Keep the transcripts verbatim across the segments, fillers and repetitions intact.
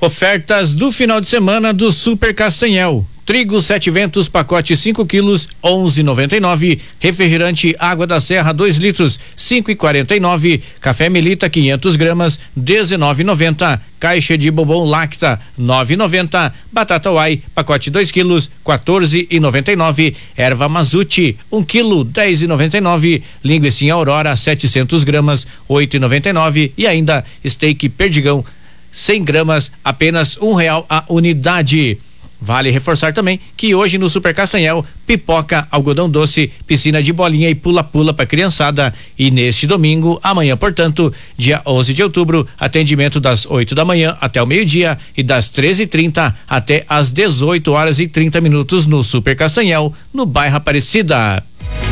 Ofertas do final de semana do Super Castanhel. Trigo Sete Ventos, pacote cinco quilos, onze e noventa e nove. Refrigerante Água da Serra, dois litros, cinco e quarenta e nove. Café Melita, quinhentas gramas, dezenove e noventa. Caixa de bombom Lacta, nove e noventa. Batata Uai, pacote dois quilos, quatorze e noventa e nove. Erva Mazuti, um quilo, dez e noventa e nove. Linguiça Aurora, setecentas gramas, oito e noventa e nove. E ainda steak Perdigão, cem gramas, apenas um real a unidade. Vale reforçar também que hoje no Super Castanhel, pipoca, algodão doce, piscina de bolinha e pula-pula para criançada. E neste domingo, amanhã, portanto, dia onze de outubro, atendimento das oito da manhã até o meio-dia e das treze e trinta até as dezoito horas e trinta minutos no Super Castanhel, no bairro Aparecida.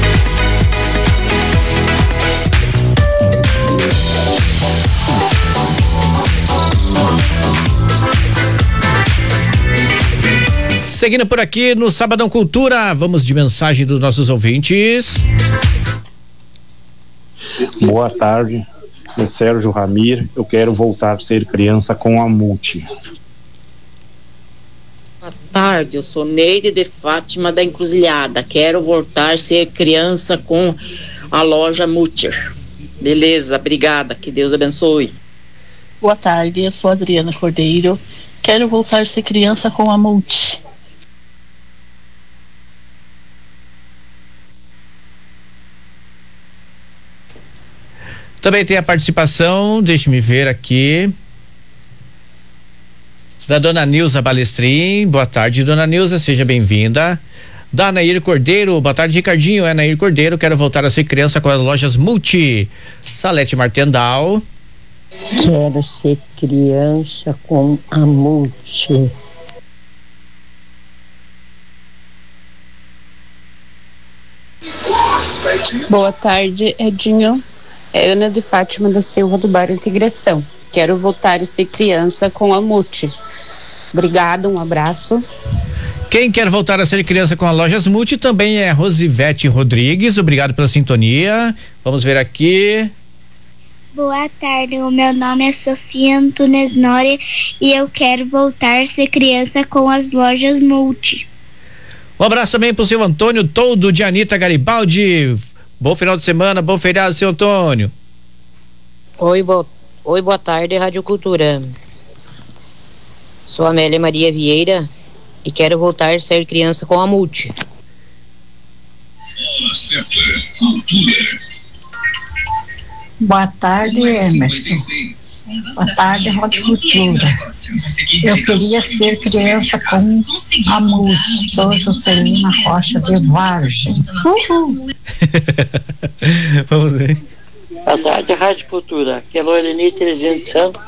Seguindo por aqui no Sabadão Cultura, vamos de mensagem dos nossos ouvintes. Boa tarde, é Sérgio Ramir. Eu quero voltar a ser criança com a Multi. Boa tarde, eu sou Neide de Fátima da Encruzilhada. Quero voltar a ser criança com a loja Multi. Beleza, obrigada, que Deus abençoe. Boa tarde, eu sou Adriana Cordeiro. Quero voltar a ser criança com a Multi. Também tem a participação, deixe-me ver aqui, da dona Nilza Balestrin. Boa tarde, dona Nilza, seja bem-vinda. Da Nair Cordeiro, boa tarde, Ricardinho. É Nair Cordeiro, quero voltar a ser criança com as lojas Multi. Salete Martendal. Quero ser criança com a Multi. Boa tarde, Edinho. É Ana de Fátima da Silva, do bairro Integração. Quero voltar a ser criança com a Multi. Obrigada, um abraço. Quem quer voltar a ser criança com a Lojas Multi também é Rosivete Rodrigues. Obrigado pela sintonia. Vamos ver aqui. Boa tarde, o meu nome é Sofia Antunes Nori e eu quero voltar a ser criança com as Lojas Multi. Um abraço também pro seu Antônio Toldo de Anitta Garibaldi. Bom final de semana, bom feriado, seu Antônio. Oi, bo... Oi, boa tarde, Rádio Cultura. Sou Amélia Maria Vieira e quero voltar a ser criança com a Multi. Boa tarde, Emerson. Boa tarde, Rádio Cultura. Eu queria ser criança com a Multi. Sou Juscelina Rocha de Vargem. Uhul. Vamos ver. Boa tarde, Rádio Cultura. Aqui é Loreni Terezinha de Santos.